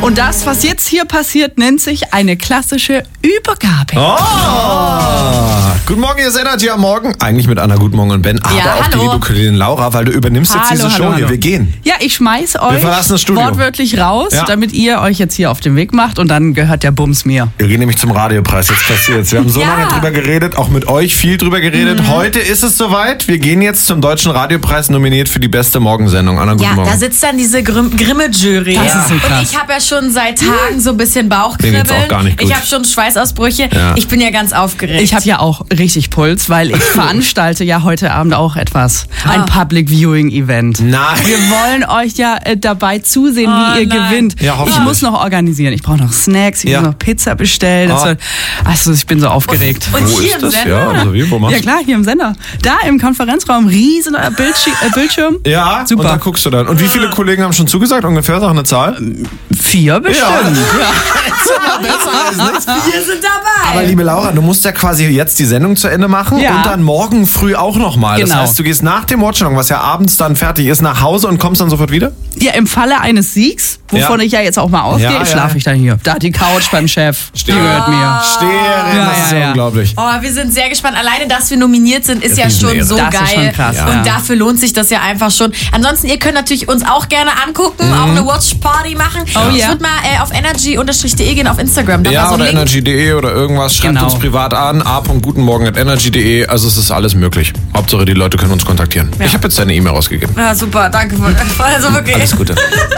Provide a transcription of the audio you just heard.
Und das, was jetzt hier passiert, nennt sich eine klassische Übergabe. Guten Morgen, ihr seid hier am Morgen. Eigentlich mit Anna, guten Morgen und Ben. Aber Ja, auch die hallo. liebe Kollegin Laura, weil du übernimmst jetzt diese Show hier. Wir gehen. Ja, ich schmeiß Wir euch verlassen das Studio. wortwörtlich raus, Ja. damit ihr euch jetzt hier auf den Weg macht und dann gehört der Bums mir. Wir gehen nämlich zum Radiopreis. Jetzt passiert's. Wir haben so lange drüber geredet, auch mit euch viel drüber geredet. Heute ist es soweit. Wir gehen jetzt zum Deutschen Radiopreis, nominiert für die beste Morgensendung. Anna, guten Ja, Morgen. da sitzt dann diese Grimme-Jury. Das ist so Und krass. ich habe ja schon seit Tagen so ein bisschen Denen Bauchkribbeln. geht's auch gar nicht gut. Ich habe schon Schweißausbrüche. Ja. Ich bin ja ganz aufgeregt. Ich habe ja auch richtig Puls, weil ich veranstalte ja heute Abend auch etwas. Ein Public Viewing Event. Nein. Wir wollen euch ja dabei zusehen, wie ihr gewinnt. Ja, hoffentlich. Ich muss noch organisieren. Ich brauche noch Snacks, ich Ja. muss noch Pizza bestellen. Also ich bin so aufgeregt. Und Wo hier ist im das? Sender? Ja, also wie, wo machst Ja du? klar, hier im Sender. Da im Konferenzraum, riesen Bildschirm. Ja, Super. und da guckst du dann. Und wie viele Kollegen haben schon zugesagt? Ungefähr, sag eine Zahl. 4 bestimmt. Wir sind dabei. Aber liebe Laura, du musst ja quasi jetzt die Sendung zu Ende machen Ja. und dann morgen früh auch nochmal. Das Genau. heißt, du gehst nach dem Watchalong, was ja abends dann fertig ist, nach Hause und kommst dann sofort wieder? Ja, im Falle eines Siegs, wovon Ja. ich ja jetzt auch mal ausgehe, Ja, ja. schlafe ich dann hier. Da die Couch beim Chef, die gehört mir. Steherin, Ja, das ist ja, ja. unglaublich. Oh, wir sind sehr gespannt. Alleine, dass wir nominiert sind, ist ja Riesenehre. schon so Das geil. ist schon krass, ja. Und dafür lohnt sich das ja einfach schon. Ansonsten, ihr könnt natürlich uns auch gerne angucken, auch eine Watch-Party machen. Oh, Ich ja. würde mal auf energy-de gehen auf Instagram. Da war Ja, so ein oder Link. energy.de oder irgendwas. Schreibt Genau. uns privat an. a.gutenmorgen@energy.de. Also es ist alles möglich. Hauptsache, die Leute können uns kontaktieren. Ich habe jetzt deine E-Mail rausgegeben. Ja, super, danke. Also wirklich. Alles Gute.